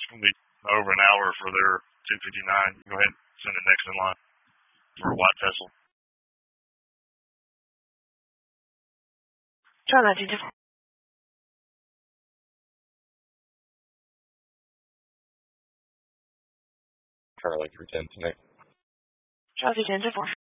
It'll be over an hour for their 259. Go ahead and send it next in line for White Vessel. Charlie 1924. Charlie 310 tonight. Charlie 10-4.